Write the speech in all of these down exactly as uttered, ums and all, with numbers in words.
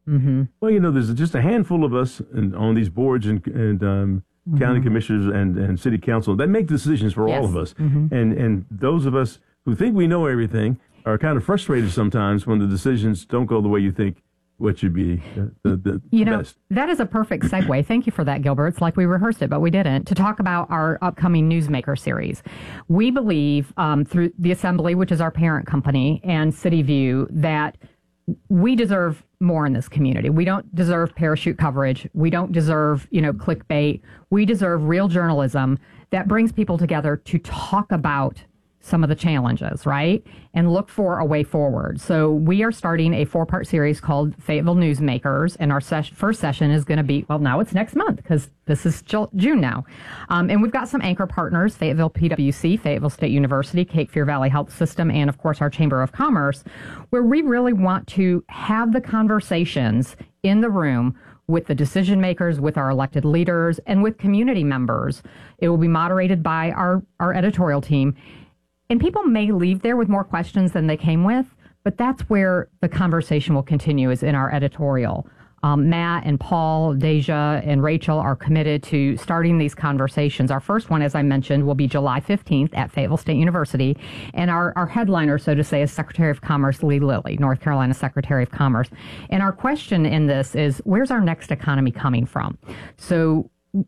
Mm-hmm. Well, you know, there's just a handful of us and, on these boards and, and um, mm-hmm. county commissioners and, and city council that make decisions for yes. all of us. Mm-hmm. And and those of us who think we know everything are kind of frustrated sometimes when the decisions don't go the way you think what should be the, the, the you know, best. That is a perfect segue. Thank you for that, Gilbert. It's like we rehearsed it, but we didn't, to talk about our upcoming Newsmaker series. We believe um, through the Assembly, which is our parent company, and City View, that we deserve more in this community. We don't deserve parachute coverage. We don't deserve, you know, clickbait. We deserve real journalism that brings people together to talk about some of the challenges, right? And look for a way forward. So we are starting a four-part series called Fayetteville Newsmakers, and our ses- first session is going to be, well, now it's next month because this is Ju- June now. Um, and we've got some anchor partners, Fayetteville P W C, Fayetteville State University, Cape Fear Valley Health System, and of course our Chamber of Commerce, where we really want to have the conversations in the room with the decision makers, with our elected leaders, and with community members. It will be moderated by our, our editorial team. And people may leave there with more questions than they came with, but that's where the conversation will continue, is in our editorial. Um, Matt and Paul, Deja, and Rachel are committed to starting these conversations. Our first one, as I mentioned, will be July fifteenth at Fayetteville State University. And our, our headliner, so to say, is Secretary of Commerce Lee Lilly, North Carolina Secretary of Commerce. And our question in this is, where's our next economy coming from? So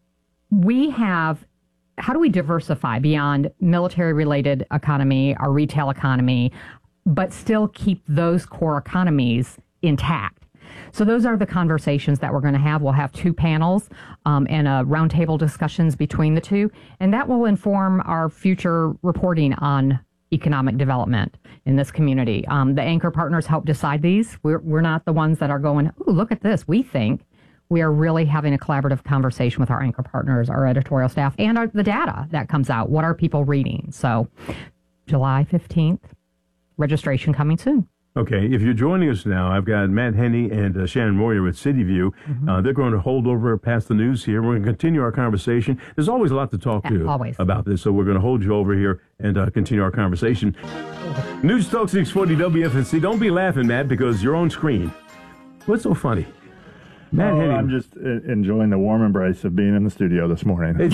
we have... How do we diversify beyond military-related economy, our retail economy, but still keep those core economies intact? So those are the conversations that we're going to have. We'll have two panels um, and a roundtable discussions between the two, and that will inform our future reporting on economic development in this community. Um, the anchor partners help decide these. We're, we're not the ones that are going, ooh, look at this, we think. We are really having a collaborative conversation with our anchor partners, our editorial staff, and our, the data that comes out. What are people reading? So July fifteenth, registration coming soon. Okay, if you're joining us now, I've got Matt Henney and uh, Shannon Moyer with City View. Mm-hmm. Uh, they're going to hold over past the news here. We're going to continue our conversation. There's always a lot to talk to always. about this, so we're going to hold you over here and uh, continue our conversation. News Talk six forty W F N C. Don't be laughing, Matt, because you're on screen. What's so funny? Matt oh, Henney. I'm just uh, enjoying the warm embrace of being in the studio this morning.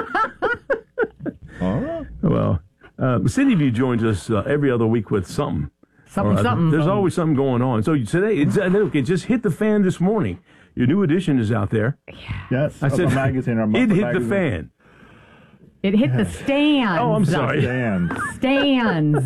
All right. Well, uh, City View joins us uh, every other week with something. Something, uh, something. There's something. always something going on. So today, it's, uh, look, it just hit the fan this morning. Your new edition is out there. Yes, I said, a magazine. Our it hit magazine. the fan. It hit the stands. Oh, I'm sorry. Stands. Stands.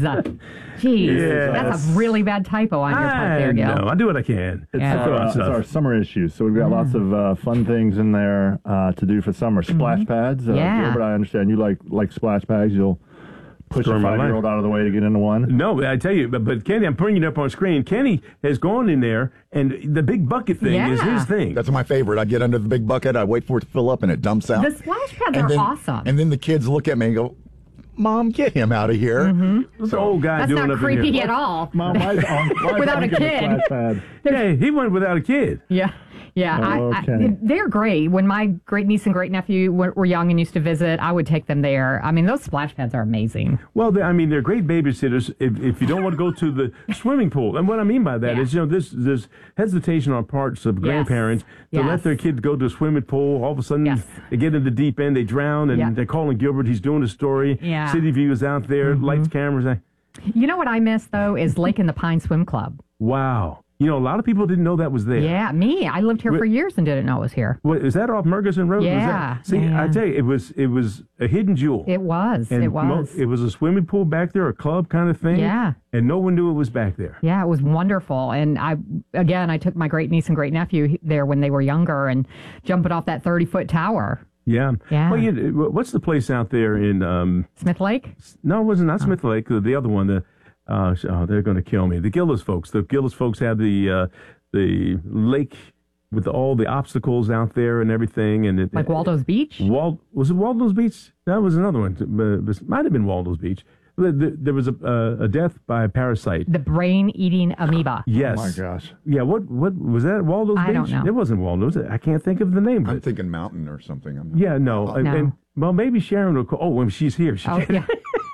Jeez, Yes. that's a really bad typo on your part there, Gil. No, I do what I can. It's, Yeah. our, uh, it's our summer issue, so we've got Mm. lots of uh, fun things in there uh, to do for summer. Splash Mm-hmm. pads. Uh, Yeah. Gilbert, I understand you like like splash pads. You'll push Story a of my life. five-year-old out of the way to get into one. No, I tell you, but, but Kenny, I'm bringing it up on screen. Kenny has gone in there, and the big bucket thing is Yeah. his thing. That's my favorite. I get under the big bucket, I wait for it to fill up, and it dumps out. The splash pads and are then, awesome. And then the kids look at me and go, Mom, get him out of here. Mm-hmm. What's the old guy That's doing not up in creepy here? at all. Mom, why is on, why is Without on a getting kid. splash pad? Yeah, he went without a kid. Yeah. Yeah, I, Okay. I, they're great. When my great niece and great nephew were, were young and used to visit, I would take them there. I mean, those splash pads are amazing. Well, they, I mean, they're great babysitters if, if you don't want to go to the swimming pool. And what I mean by that Yeah. is, you know, this there's hesitation on parts of grandparents to Yes. let their kids go to a swimming pool. All of a sudden, Yes. they get in the deep end, they drown, and Yeah. they're calling Gilbert. He's doing a story. Yeah. City View is out there, Mm-hmm. lights, cameras. I, You know what I miss, though, is Lake in the Pine Swim Club. wow. You know, a lot of people didn't know that was there. Yeah, me. I lived here Wait. for years and didn't know it was here. What, is that off Murchison Road? Was Yeah, that, see, yeah. I tell you, it was it was a hidden jewel. It was. And it mo- was. it was a swimming pool back there, a club kind of thing. Yeah. And no one knew it was back there. Yeah, it was wonderful. And I, again, I took my great niece and great nephew there when they were younger and jumping off that thirty-foot tower. Yeah. Yeah. Well, you, what's the place out there in? Um, Smith Lake? no, it wasn't not Oh. Smith Lake. The, the other one. The uh, oh, they're going to kill me. The Gillis folks. The Gillis folks have the uh, the lake with all the obstacles out there and everything. And it, Like Waldo's Beach? Wal was it Waldo's Beach? That was another one. Uh, It might have been Waldo's Beach. The- the- There was a, uh, a death by a parasite. The brain-eating amoeba. Yes. Oh, my gosh. Yeah. What? What was that? Waldo's I Beach? don't know. It wasn't Waldo's. I can't think of the name. I'm But thinking mountain or something. I'm not, yeah. No. And, No. and well, maybe Sharon will call. Oh, when she's here. She Oh, yeah.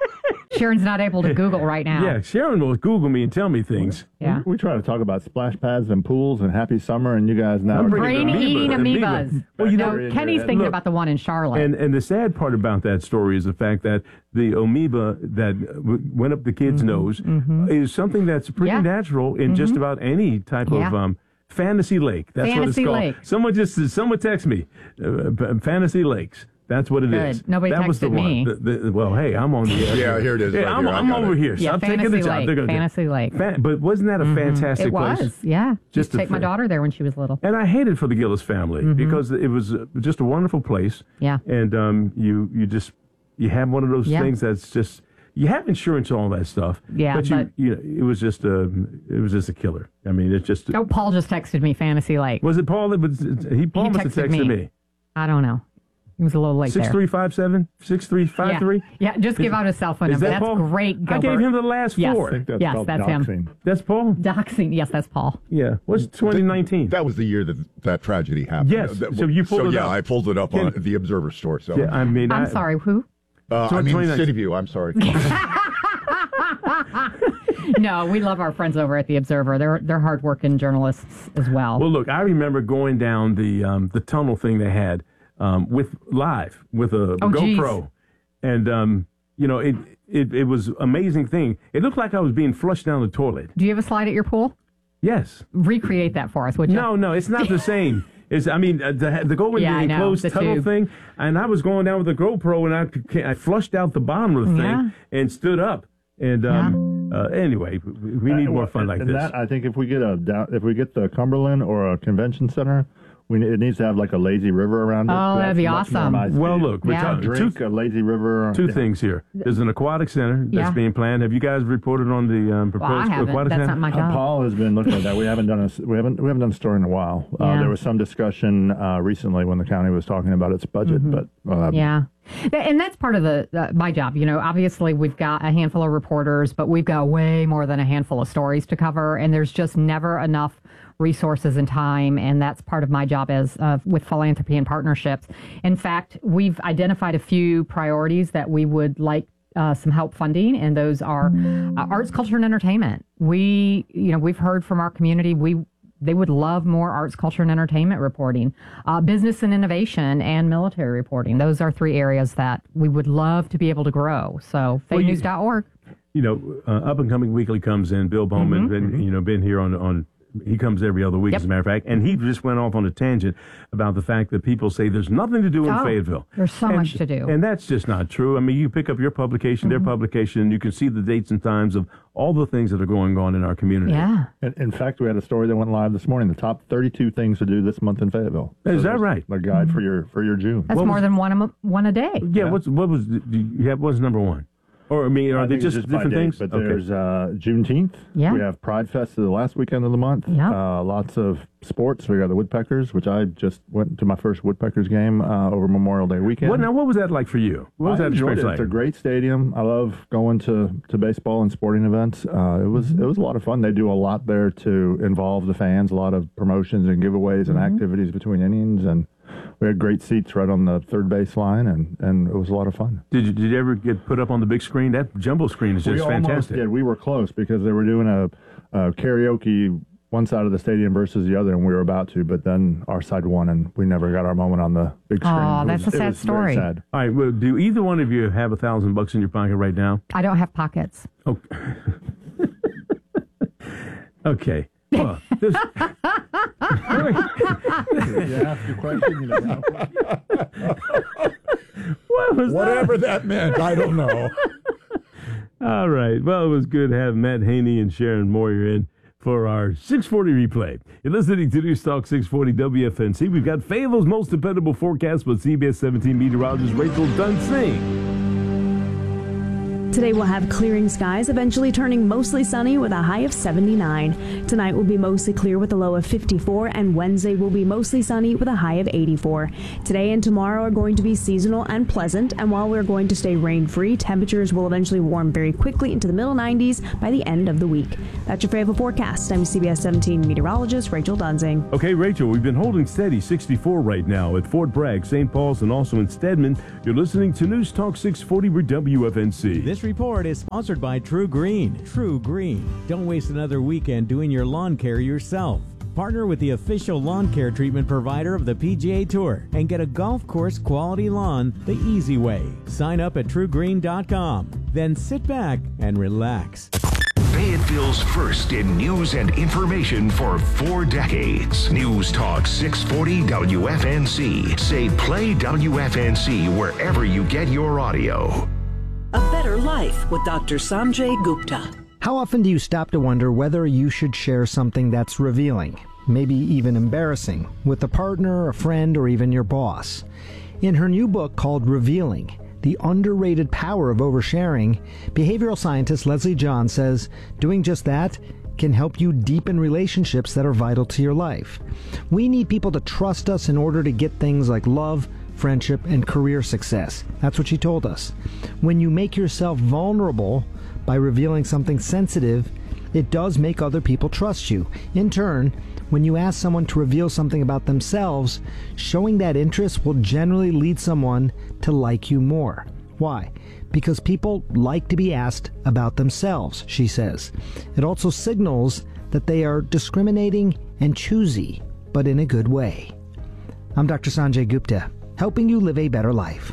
Sharon's not able to Google right now. Yeah, Sharon will Google me and tell me things. Yeah. We, we try to talk about splash pads and pools and happy summer, and you guys now I'm are bringing Brain amoeba, eating amoeba. amoebas. Well, you no, know- Kenny's thinking Look, about the one in Charlotte. And and the sad part about that story is the fact that the amoeba that w- went up the kid's nose is something that's pretty Yeah. natural in just about any type Yeah. of um, fantasy lake. That's Fantasy what it's called. lake. Someone just someone text me, uh, p- fantasy lakes. That's what it Good. is. Nobody that was the texted me. one. The- the- well, hey, I'm on the air. Yeah, here it is Yeah, right I'm, here. I I'm got over it. here. Yeah, Stop taking the Fantasy job. Lake, They're gonna do- Fantasy Lake. Fan- but wasn't that a fantastic It place? was, yeah. Just Just a take my fa- daughter there when she was little. And I hated for the Gillis family because it was uh, just a wonderful place. Yeah. And um, you you just you have one of those Yeah. things that's just you have insurance and all that stuff. Yeah, But you but- you know, it was just a it was just a killer. I mean, it just Oh, Paul just texted me Fantasy Lake. was it Paul that was he Paul He must have texted texted me. me. I don't know. He was a little late Six there. three five seven six three five yeah. three. Yeah, just give out his cell phone Is number. that That's Paul? great, I Gilbert. gave him the last Yes. four. I think that's Yes, called that's him. doxing. That's Paul. Doxing. Yes, that's Paul. Yeah. What's twenty nineteen? That was the year that that tragedy happened. Yes. That- So you pulled so it yeah, up. I pulled it up on Can- the Observer store. So Yeah, I mean, I'm I, sorry, who? uh, I mean twenty nineteen. City View. I'm sorry. No, we love our friends over at the Observer. They're they're hardworking journalists as well. Well, look, I remember going down the um, the tunnel thing they had um, with live with a Oh, GoPro, and um, you know it, it it was amazing thing. It looked like I was being flushed down the toilet. Do you have a slide at your pool? Yes. Recreate that for us, would you? No, no, it's not the same. It's, I mean, uh, the, the go in Yeah, I the know, enclosed the tunnel tube. thing, and I was going down with the GoPro, and I, I flushed out the bottom of the thing Yeah. and stood up. And um, uh, anyway, we, we need Uh, more well, fun like and this. That, I think if we get a down, if we get the Cumberland or a convention center, we it needs to have like a lazy river around it. Oh, that'd That's be much more awesome. my speed. Well, look, we're Yeah. talking drink two, a lazy river. two yeah. things here. There's an aquatic center that's Yeah. being planned. Have you guys reported on the um, Well, I proposed haven't. aquatic That's center? not my Uh, job. Paul has been looking at that. We haven't done a we haven't we haven't done a story in a while. Uh, Yeah. there was some discussion uh, recently when the county was talking about its budget, but uh, Yeah. Th- And that's part of the uh, my job. You know, obviously we've got a handful of reporters, but we've got way more than a handful of stories to cover, and there's just never enough resources and time, and that's part of my job as uh, with philanthropy and partnerships. In fact, we've identified a few priorities that we would like uh, some help funding, and those are uh, arts, culture, and entertainment. We, you know, we've heard from our community. We They would love more arts, culture, and entertainment reporting, uh, business and innovation, and military reporting. Those are three areas that we would love to be able to grow. So, Well, you- fake news dot org. You know, uh, Up and Coming Weekly comes in. Bill Bowman, Mm-hmm. been, you know, been here on on. He comes every other week, Yep. as a matter of fact, and he just went off on a tangent about the fact that people say there's nothing to do in Oh, Fayetteville. there's so And- much to do. and that's just not true. I mean, you pick up your publication, their publication, and you can see the dates and times of all the things that are going on in our community. Yeah. in, in fact, we had a story that went live this morning. The top thirty-two things to do this month in Fayetteville. Is that there's right? A guide for your for your June. That's What more was- than one a, mo- one a day. Yeah. What's what was the, do you have? What's number one? Or I mean, are I they think it's just, by different date, things? But Okay. there's uh, Juneteenth. Yeah. We have Pride Fest the last weekend of the month. Yeah. Uh, lots of sports. We got the Woodpeckers, which I just went to my first Woodpeckers game uh, over Memorial Day weekend. What now? What was that like for you? What was I that enjoyed experience it. like? It's a great stadium. I love going to, to baseball and sporting events. Uh, it was Mm-hmm. it was a lot of fun. They do a lot there to involve the fans. A lot of promotions and giveaways and Mm-hmm. activities between innings, and we had great seats right on the third base line, and, and it was a lot of fun. Did you did you ever get put up on the big screen? That jumbo screen is we just almost fantastic. did. We were close because they were doing a, a karaoke one side of the stadium versus the other, and we were about to, but then our side won, and we never got our moment on the big screen. Aw, It that's was- a it sad was very story. sad. All right. Well, do either one of you have a thousand bucks in your pocket right now? I don't have pockets. Okay. okay. Well, this, You ask a question, you never know. what was Whatever that meant, I don't know. All right. Well, it was good having Matt Haney and Sharon Moyer in for our six forty replay. You're listening to News Talk six forty W F N C. We've got Fayetteville's most dependable forecast with C B S seventeen meteorologist Rachel Dunsing. Today we'll have clearing skies, eventually turning mostly sunny with a high of seventy-nine. Tonight will be mostly clear with a low of fifty-four, and Wednesday will be mostly sunny with a high of eighty-four. Today and tomorrow are going to be seasonal and pleasant, and while we're going to stay rain-free, temperatures will eventually warm very quickly into the middle nineties by the end of the week. That's your Fayetteville forecast. I'm C B S seventeen meteorologist Rachel Dunsing. Okay, Rachel, we've been holding steady sixty-four right now at Fort Bragg, Saint Paul's, and also in Stedman. You're listening to News Talk six forty with W F N C. This This report is sponsored by True Green. True Green. Don't waste another weekend doing your lawn care yourself. Partner with the official lawn care treatment provider of the P G A Tour and get a golf course quality lawn the easy way. Sign up at true green dot com. Then sit back and relax. Fayetteville's first in news and information for four decades. News Talk six forty W F N C. Say play W F N C wherever you get your audio. A Better Life with Doctor Sanjay Gupta. How often do you stop to wonder whether you should share something that's revealing, maybe even embarrassing, with a partner, a friend, or even your boss? In her new book called Revealing, The Underrated Power of Oversharing, behavioral scientist Leslie John says doing just that can help you deepen relationships that are vital to your life. We need people to trust us in order to get things like love, friendship, and career success. That's what she told us. When you make yourself vulnerable by revealing something sensitive, it does make other people trust you. In turn, when you ask someone to reveal something about themselves, showing that interest will generally lead someone to like you more. Why? Because people like to be asked about themselves, she says. It also signals that they are discriminating and choosy, but in a good way. I'm Doctor Sanjay Gupta, helping you live a better life.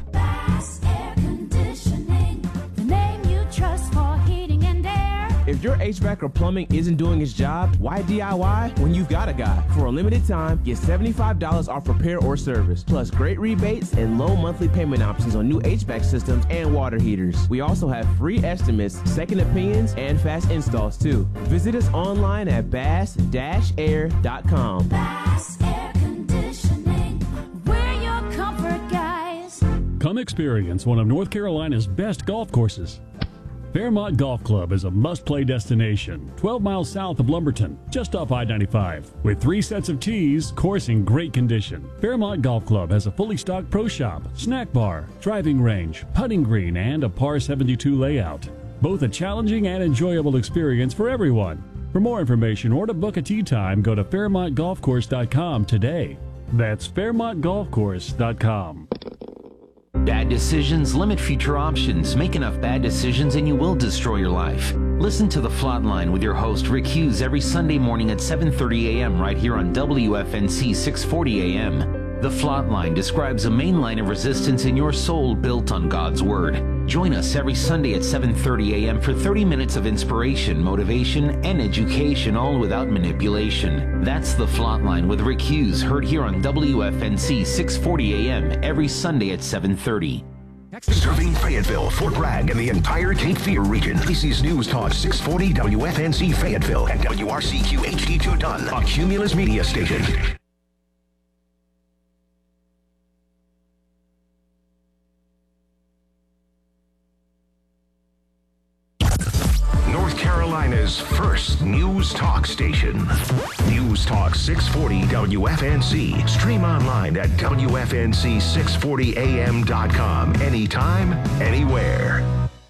If your H V A C or plumbing isn't doing its job, why D I Y when you've got a guy? For a limited time, get seventy-five dollars off repair or service, plus great rebates and low monthly payment options on new H V A C systems and water heaters. We also have free estimates, second opinions, and fast installs too. Visit us online at bass dash air dot com. Bass Air Conditioning, we're your comfort guys. Come experience one of North Carolina's best golf courses. Fairmont Golf Club is a must-play destination, twelve miles south of Lumberton, just off I ninety-five. With three sets of tees, course in great condition. Fairmont Golf Club has a fully stocked pro shop, snack bar, driving range, putting green, and a par seventy-two layout. Both a challenging and enjoyable experience for everyone. For more information or to book a tee time, go to fairmont golf course dot com today. That's fairmont golf course dot com. Bad decisions limit future options. Make enough bad decisions and you will destroy your life. Listen to The Flatline with your host Rick Hughes every Sunday morning at seven thirty a.m. right here on W F N C six forty A M. The Flatline describes a main line of resistance in your soul built on God's Word. Join us every Sunday at seven thirty a.m. for thirty minutes of inspiration, motivation, and education, all without manipulation. That's The Flatline with Rick Hughes, heard here on W F N C six forty A M every Sunday at seven thirty. Serving Fayetteville, Fort Bragg, and the entire Cape Fear region. This is News Talk six forty W F N C Fayetteville and W R C Q H D two Dunn, a Cumulus media station. North Carolina's first News Talk station. News Talk six forty W F N C. Stream online at W F N C six forty A M dot com. Anytime, anywhere.